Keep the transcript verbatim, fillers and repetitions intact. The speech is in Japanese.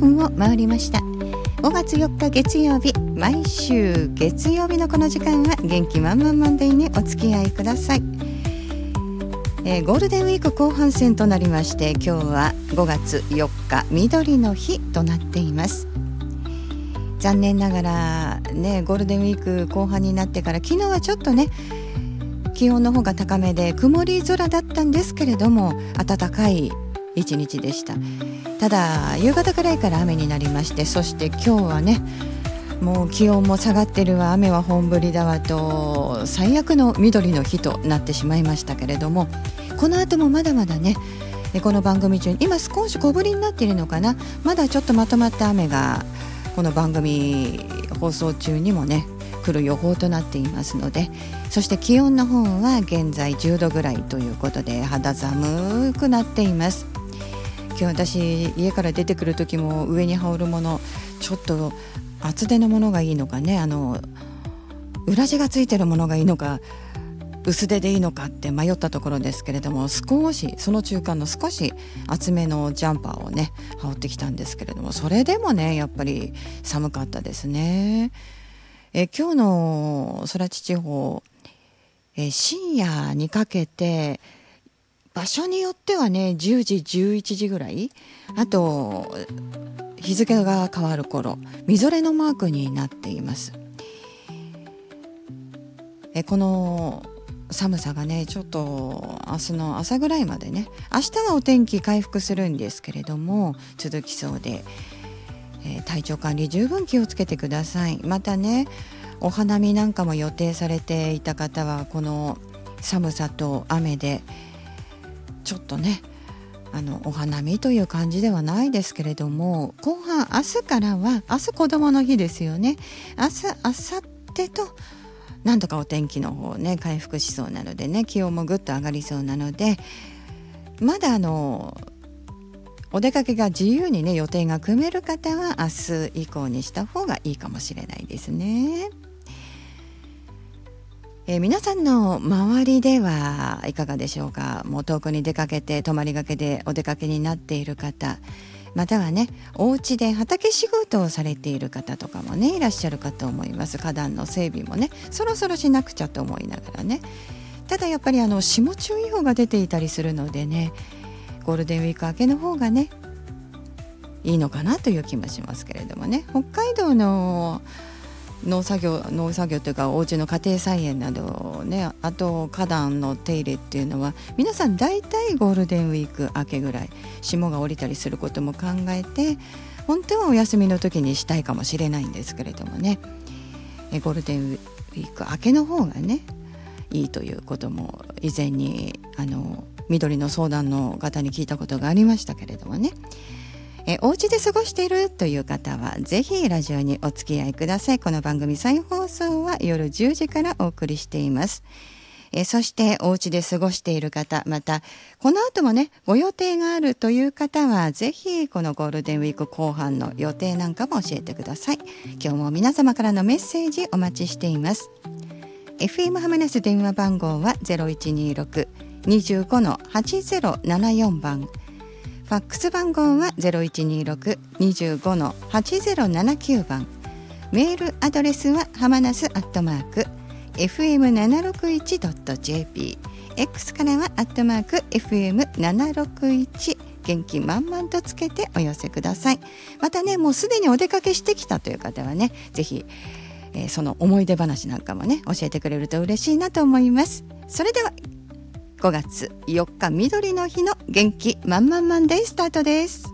ふんを回りました。ごがつよっか月曜日、毎週月曜日のこの時間は元気満々マンデーにお付き合いください。えー、ゴールデンウィーク後半戦となりまして、今日はごがつよっか緑の日となっています。残念ながらね、ゴールデンウィーク後半になってから昨日はちょっとね気温の方が高めで曇り空だったんですけれども、暖かい一日でした。ただ夕方くらいから雨になりまして、そして今日はねもう気温も下がってるわ、雨は本降りだわと最悪の緑の日となってしまいましたけれども、この後もまだまだねこの番組中に今少し小降りになっているのかな、まだちょっとまとまった雨がこの番組放送中にもね来る予報となっていますので、そして気温の方は現在じゅうどぐらいということで肌寒くなっています。今日私家から出てくる時も上に羽織るものちょっと厚手のものがいいのかね、あの裏地がついてるものがいいのか薄手でいいのかって迷ったところですけれども、少しその中間の少し厚めのジャンパーをね羽織ってきたんですけれども、それでもねやっぱり寒かったですね。え今日の空知地方、え深夜にかけて場所によってはねじゅうじじゅういちじぐらい、あと日付が変わる頃みぞれのマークになっています。えこの寒さがねちょっと明日の朝ぐらいまでね、明日はお天気回復するんですけれども続きそうで、えー、体調管理十分気をつけてください。またねお花見なんかも予定されていた方はこの寒さと雨でちょっとねあのお花見という感じではないですけれども、後半明日からは明日子どもの日ですよね。明日明後日となんとかお天気の方ね回復しそうなのでね、気温もぐっと上がりそうなので、まだあのお出かけが自由にね予定が組める方は明日以降にした方がいいかもしれないですね。えー、皆さんの周りではいかがでしょうか。もう遠くに出かけて泊まりがけでお出かけになっている方、またはねお家で畑仕事をされている方とかもねいらっしゃるかと思います。花壇の整備もねそろそろしなくちゃと思いながらね、ただやっぱりあの霜注意報が出ていたりするのでね、ゴールデンウィーク明けの方がねいいのかなという気もしますけれどもね、北海道の農作業農作業というかお家の家庭菜園などね、あと花壇の手入れっていうのは皆さん大体ゴールデンウィーク明けぐらい霜が降りたりすることも考えて本当はお休みの時にしたいかもしれないんですけれどもね、えゴールデンウィーク明けの方がねいいということも以前にあの緑の相談の方に聞いたことがありましたけれどもね、えお家で過ごしているという方はぜひラジオにお付き合いください。この番組再放送は夜じゅうじからお送りしています。えそしてお家で過ごしている方、またこの後もねご予定があるという方はぜひこのゴールデンウィーク後半の予定なんかも教えてください。今日も皆様からのメッセージお待ちしています。 エフエム ハムネス電話番号は ゼロいちにろく にご はちゼロななよん 番、ファックス番号は ゼロいちにろく にご はちゼロななきゅう 番、メールアドレスははまなすアットマーク エフエムななろくいちドットジェーピー、 X からはアットマーク エフエムななろくいち、 元気満々とつけてお寄せください。またねもうすでにお出かけしてきたという方はねぜひ、えー、その思い出話なんかもね教えてくれると嬉しいなと思います。それではごがつよっか緑の日の元気満々マンデースタートです。